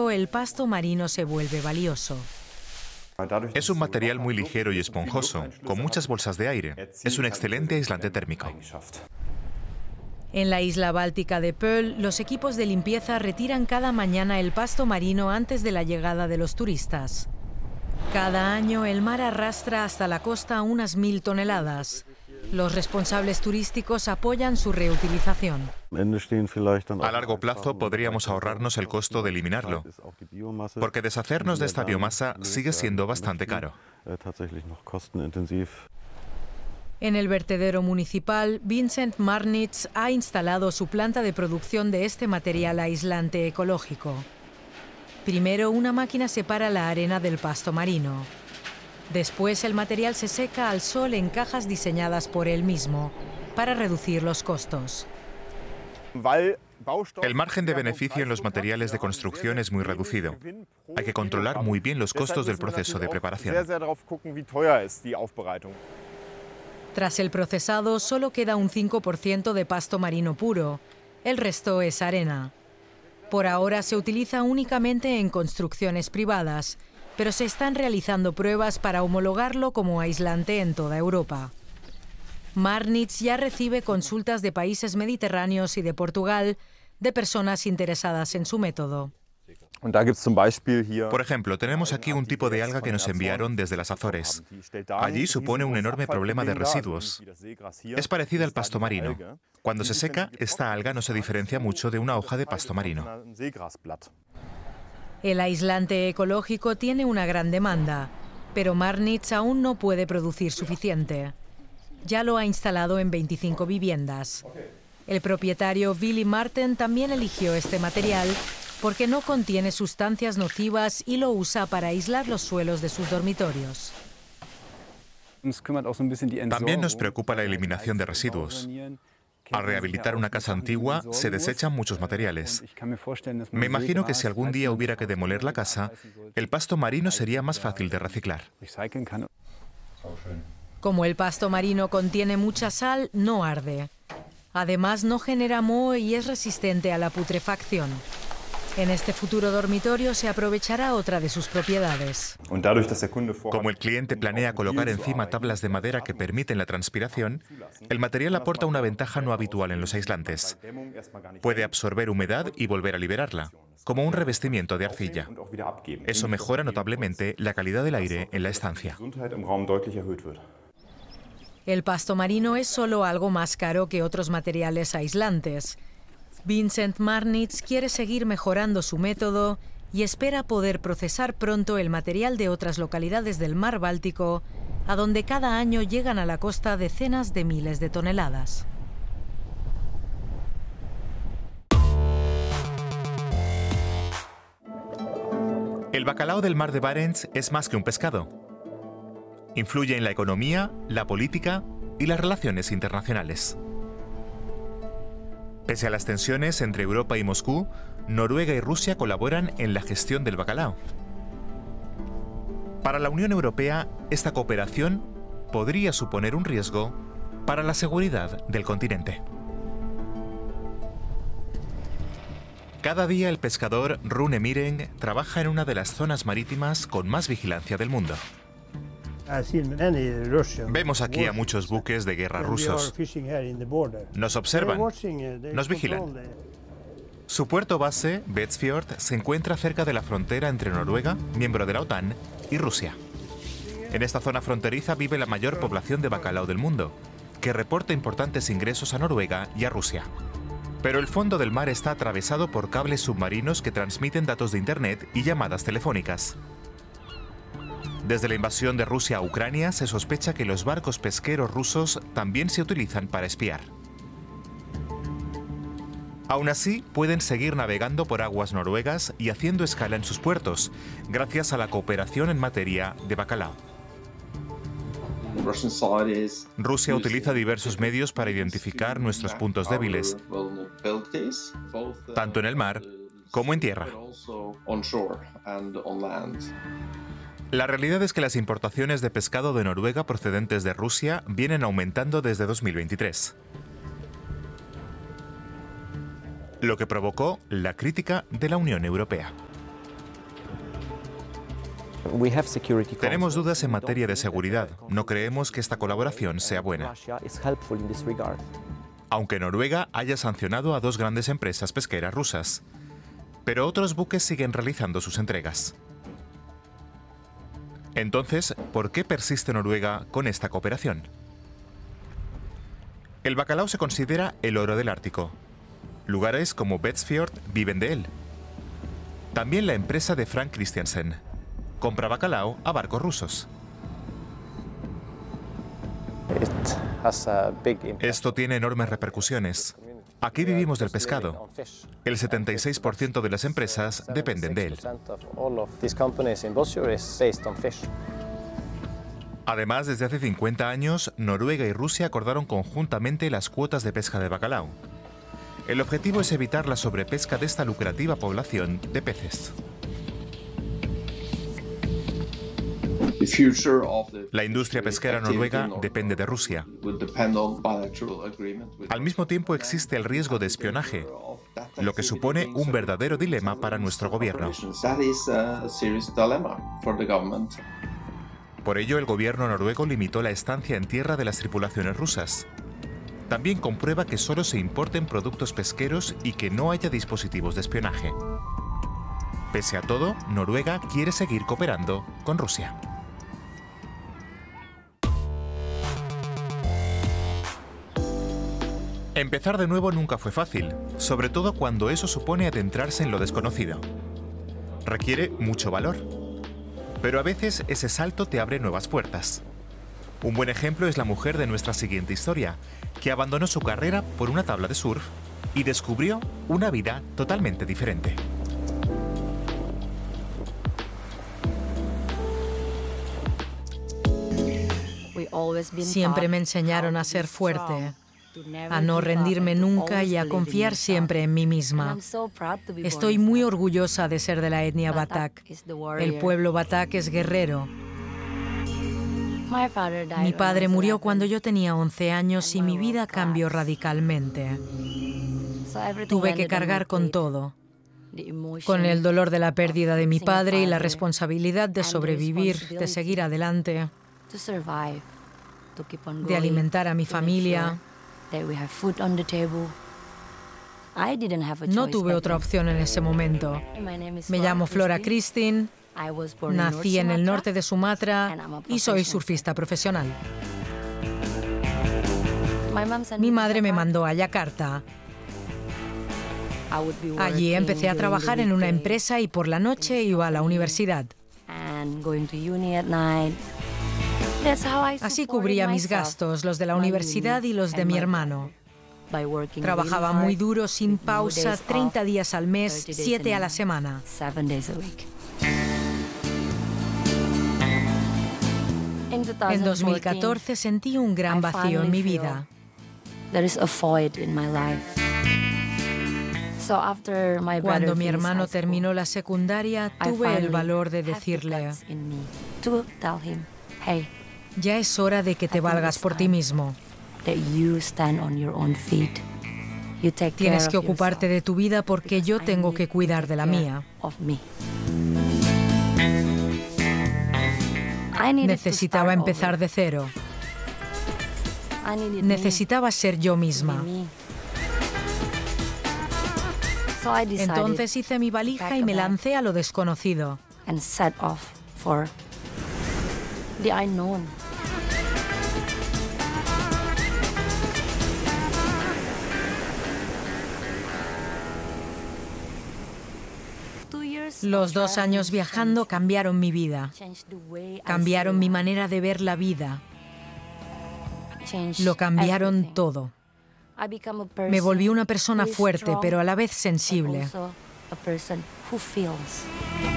tiempo, el pasto marino se vuelve valioso. Es un material muy ligero y esponjoso, con muchas bolsas de aire. Es un excelente aislante térmico. En la isla báltica de Pöhl, los equipos de limpieza retiran cada mañana el pasto marino antes de la llegada de los turistas. Cada año el mar arrastra hasta la costa unas 1000 toneladas. Los responsables turísticos apoyan su reutilización. A largo plazo podríamos ahorrarnos el costo de eliminarlo, porque deshacernos de esta biomasa sigue siendo bastante caro. En el vertedero municipal, Vincent Marnitz ha instalado su planta de producción de este material aislante ecológico. Primero, una máquina separa la arena del pasto marino. Después, el material se seca al sol en cajas diseñadas por él mismo, para reducir los costos. El margen de beneficio en los materiales de construcción es muy reducido. Hay que controlar muy bien los costos del proceso de preparación. Tras el procesado, solo queda un 5% de pasto marino puro. El resto es arena. Por ahora se utiliza únicamente en construcciones privadas, pero se están realizando pruebas para homologarlo como aislante en toda Europa. Marnitz ya recibe consultas de países mediterráneos y de Portugal de personas interesadas en su método. Por ejemplo, tenemos aquí un tipo de alga que nos enviaron desde las Azores. Allí supone un enorme problema de residuos. Es parecida al pasto marino. Cuando se seca, esta alga no se diferencia mucho de una hoja de pasto marino. El aislante ecológico tiene una gran demanda, pero Marnitz aún no puede producir suficiente. Ya lo ha instalado en 25 viviendas. El propietario Willy Marten también eligió este material porque no contiene sustancias nocivas y lo usa para aislar los suelos de sus dormitorios. También nos preocupa la eliminación de residuos. Al rehabilitar una casa antigua, se desechan muchos materiales. Me imagino que si algún día hubiera que demoler la casa, el pasto marino sería más fácil de reciclar. Como el pasto marino contiene mucha sal, no arde. Además, no genera moho y es resistente a la putrefacción. En este futuro dormitorio se aprovechará otra de sus propiedades. Como el cliente planea colocar encima tablas de madera que permiten la transpiración, el material aporta una ventaja no habitual en los aislantes. Puede absorber humedad y volver a liberarla, como un revestimiento de arcilla. Eso mejora notablemente la calidad del aire en la estancia. El pasto marino es solo algo más caro que otros materiales aislantes. Vincent Marnitz quiere seguir mejorando su método y espera poder procesar pronto el material de otras localidades del mar Báltico, a donde cada año llegan a la costa decenas de miles de toneladas. El bacalao del mar de Barents es más que un pescado. Influye en la economía, la política y las relaciones internacionales. Pese a las tensiones entre Europa y Moscú, Noruega y Rusia colaboran en la gestión del bacalao. Para la Unión Europea, esta cooperación podría suponer un riesgo para la seguridad del continente. Cada día el pescador Rune Mireng trabaja en una de las zonas marítimas con más vigilancia del mundo. Vemos aquí a muchos buques de guerra rusos. Nos observan, nos vigilan. Su puerto base, Vestfjord, se encuentra cerca de la frontera entre Noruega, miembro de la OTAN, y Rusia. En esta zona fronteriza vive la mayor población de bacalao del mundo, que reporta importantes ingresos a Noruega y a Rusia. Pero el fondo del mar está atravesado por cables submarinos que transmiten datos de Internet y llamadas telefónicas. Desde la invasión de Rusia a Ucrania, se sospecha que los barcos pesqueros rusos también se utilizan para espiar. Aún así, pueden seguir navegando por aguas noruegas y haciendo escala en sus puertos, gracias a la cooperación en materia de bacalao. Rusia utiliza diversos medios para identificar nuestros puntos débiles, tanto en el mar como en tierra. La realidad es que las importaciones de pescado de Noruega procedentes de Rusia vienen aumentando desde 2023. Lo que provocó la crítica de la Unión Europea. Tenemos dudas en materia de seguridad. No creemos que esta colaboración sea buena. Aunque Noruega haya sancionado a 2 grandes empresas pesqueras rusas, pero otros buques siguen realizando sus entregas. Entonces, ¿por qué persiste Noruega con esta cooperación? El bacalao se considera el oro del Ártico. Lugares como Vestfjord viven de él. También la empresa de Frank Christiansen compra bacalao a barcos rusos. Esto tiene enormes repercusiones. Aquí vivimos del pescado. El 76% de las empresas dependen de él. Además, desde hace 50 años, Noruega y Rusia acordaron conjuntamente las cuotas de pesca de bacalao. El objetivo es evitar la sobrepesca de esta lucrativa población de peces. La industria pesquera noruega depende de Rusia. Al mismo tiempo existe el riesgo de espionaje, lo que supone un verdadero dilema para nuestro gobierno. Por ello, el gobierno noruego limitó la estancia en tierra de las tripulaciones rusas. También comprueba que solo se importen productos pesqueros y que no haya dispositivos de espionaje. Pese a todo, Noruega quiere seguir cooperando con Rusia. Empezar de nuevo nunca fue fácil, sobre todo cuando eso supone adentrarse en lo desconocido. Requiere mucho valor, pero a veces ese salto te abre nuevas puertas. Un buen ejemplo es la mujer de nuestra siguiente historia, que abandonó su carrera por una tabla de surf y descubrió una vida totalmente diferente. Siempre me enseñaron a ser fuerte, a no rendirme nunca y a confiar siempre en mí misma. Estoy muy orgullosa de ser de la etnia Batak. El pueblo Batak es guerrero. Mi padre murió cuando yo tenía 11 años y mi vida cambió radicalmente. Tuve que cargar con todo, con el dolor de la pérdida de mi padre y la responsabilidad de sobrevivir, de seguir adelante, de alimentar a mi familia. No tuve otra opción en ese momento. Me llamo Flora Kristin, nací en el norte de Sumatra y soy surfista profesional. Mi madre me mandó a Yakarta. Allí empecé a trabajar en una empresa y por la noche iba a la universidad. Así cubría mis gastos, los de la universidad y los de mi hermano. Trabajaba muy duro, sin pausa, 30 días al mes, 7 a la semana. En 2014 sentí un gran vacío en mi vida. Cuando mi hermano terminó la secundaria, tuve el valor de decirle: ya es hora de que te valgas por ti mismo. Tienes que ocuparte de tu vida porque yo tengo que cuidar de la mía. Necesitaba empezar de cero. Necesitaba ser yo misma. Entonces hice mi valija y me lancé a lo desconocido. Los 2 años viajando cambiaron mi vida, cambiaron mi manera de ver la vida, lo cambiaron todo. Me volví una persona fuerte, pero a la vez sensible.